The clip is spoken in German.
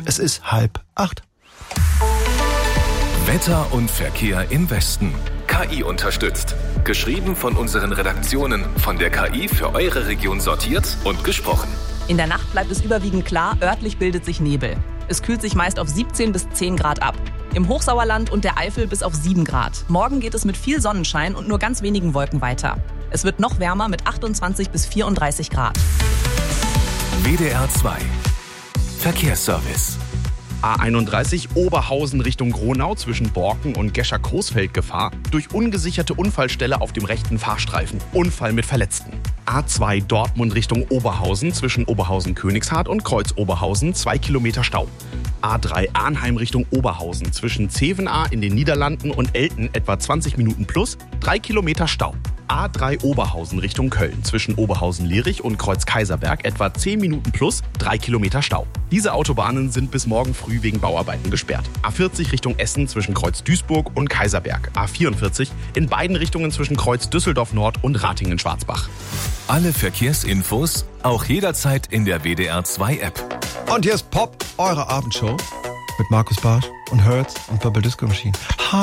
Es ist 7:30. Wetter und Verkehr im Westen. KI unterstützt. Geschrieben von unseren Redaktionen, von der KI für eure Region sortiert und gesprochen. In der Nacht bleibt es überwiegend klar, örtlich bildet sich Nebel. Es kühlt sich meist auf 17 bis 10 Grad ab. Im Hochsauerland und der Eifel bis auf 7 Grad. Morgen geht es mit viel Sonnenschein und nur ganz wenigen Wolken weiter. Es wird noch wärmer mit 28 bis 34 Grad. WDR 2 Verkehrsservice. A31 Oberhausen Richtung Gronau zwischen Borken und Gescher-Coesfeld Gefahr durch ungesicherte Unfallstelle auf dem rechten Fahrstreifen. Unfall mit Verletzten. A2 Dortmund Richtung Oberhausen zwischen Oberhausen-Königshardt und Kreuz-Oberhausen 2 Kilometer Stau. A3 Arnheim Richtung Oberhausen zwischen Zevenaar in den Niederlanden und Elten etwa 20 Minuten plus 3 Kilometer Stau. A3 Oberhausen Richtung Köln zwischen Oberhausen-Lierich und Kreuz-Kaiserberg etwa 10 Minuten plus 3 Kilometer Stau. Diese Autobahnen sind bis morgen früh wegen Bauarbeiten gesperrt. A40 Richtung Essen zwischen Kreuz-Duisburg und Kaiserberg. A44 in beiden Richtungen zwischen Kreuz-Düsseldorf-Nord und Ratingen-Schwarzbach. Alle Verkehrsinfos auch jederzeit in der WDR 2 App. Und hier ist Pop, eure Abendshow mit Markus Barsch und Hertz und Purple Disco Machine.